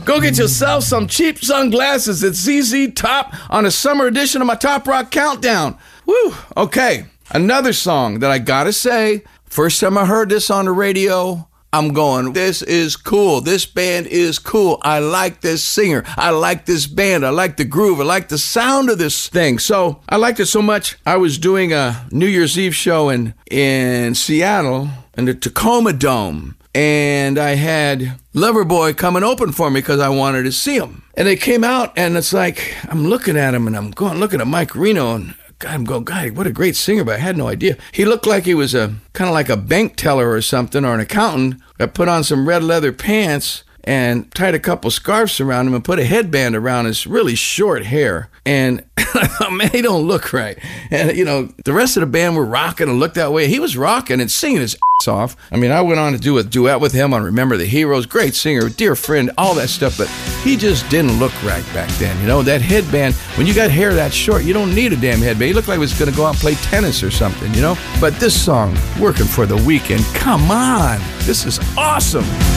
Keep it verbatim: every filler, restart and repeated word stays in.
Go get yourself some cheap sunglasses at Z Z Top on a summer edition of my Top Rock Countdown. Woo! Okay, another song that I gotta say, first time I heard this on the radio, I'm going, this is cool. This band is cool. I like this singer. I like this band. I like the groove. I like the sound of this thing. So I liked it so much. I was doing a New Year's Eve show in, in Seattle in the Tacoma Dome. And I had Loverboy come and open for me because I wanted to see him. And they came out, and it's like, I'm looking at him, and I'm going, looking at Mike Reno, and God, I'm going, God, what a great singer, but I had no idea. He looked like he was a kind of like a bank teller or something, or an accountant that put on some red leather pants and tied a couple scarves around him and put a headband around his really short hair. And I thought, man, he don't look right. And, you know, the rest of the band were rocking and looked that way. He was rocking and singing his ass off. I mean, I went on to do a duet with him on Remember the Heroes. Great singer, dear friend, all that stuff. But he just didn't look right back then. You know, that headband, when you got hair that short, you don't need a damn headband. He looked like he was going to go out and play tennis or something, you know. But this song, Working for the Weekend, come on. This is awesome.